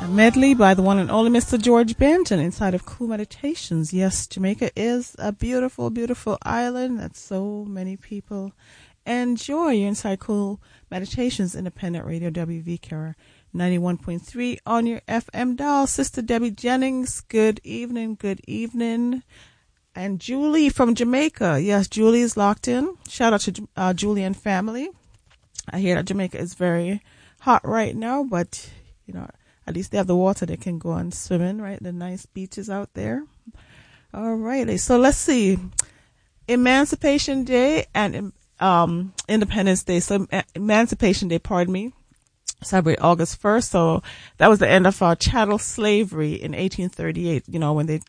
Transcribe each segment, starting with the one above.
A medley by the one and only Mr. George Benton inside of Cool Meditations. Yes, Jamaica is a beautiful, beautiful island that so many people enjoy. You're inside Cool Meditations, Independent Radio, WVCAR 91.3 on your FM dial. Sister Debbie Jennings, good evening, good evening. And Julie from Jamaica. Yes, Julie is locked in. Shout out to Julie and family. I hear that Jamaica is very hot right now, but, you know, at least they have the water they can go on swimming, right? The nice beaches out there. All righty. So let's see. Emancipation Day and Independence Day. So Emancipation Day, pardon me, celebrate August 1st. So that was the end of chattel slavery in 1838, you know, when they,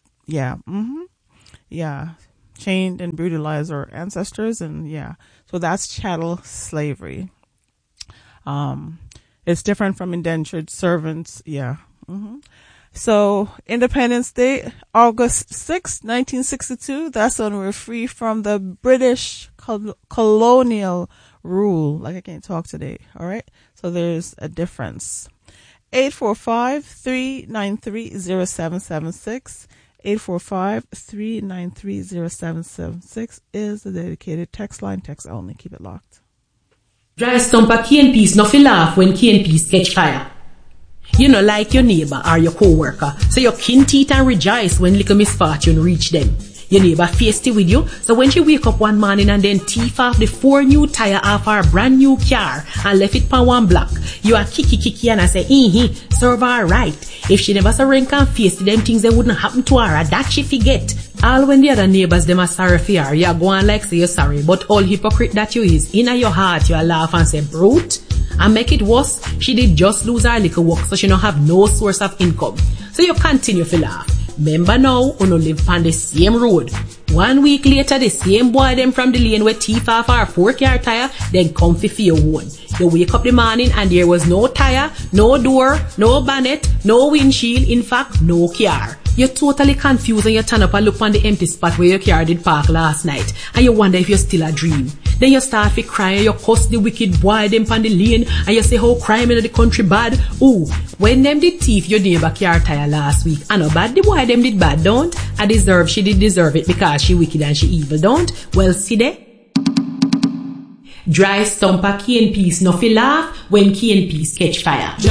chained and brutalized our ancestors. And so that's chattel slavery. It's different from indentured servants. So Independence Day, August 6, 1962, that's when we're free from the British colonial rule. Like I can't talk today. All right. So there's a difference. 845-393-0776. 845-393-0776 is the dedicated text line. Text only. Keep it locked. Dry stump a key and piece, no fi laugh when key and piece catch fire. You know, like your neighbor or your co-worker, so your kin teeth and rejoice when little misfortune reach them. Your neighbor feisty with you, so when she wake up one morning and then teeth off the 4 new tire off her brand new car and left it pan one block, you are kiki and I say, serve her right. If she never saw rank and feisty, them things that wouldn't happen to her, that she forget. All when the other neighbors them are sorry for her, you go on like say you're sorry, but all hypocrite that you is, in your heart you laugh and say, brute. And make it worse, she did just lose her little work, so she don't have no source of income. So you continue to laugh. Remember now, you no live on the same road. 1 week later, the same boy them from the lane with teeth off our 4-car tire, then come for your one. You wake up the morning and there was no tire, no door, no bonnet, no windshield, in fact, no car. You're totally confused and you turn up and look on the empty spot where your car did park last night, and you wonder if you're still a dream. Then you start to cry and you cuss the wicked boy them on the lane and you say how crime in the country bad. Ooh, when them did thief your neighbor car tire last week, I know bad the boy them did bad, don't? She did deserve it because she wicked and she evil, don't? Well, see there? Dry stump a key and piece, no fi laugh when key and piece catch fire.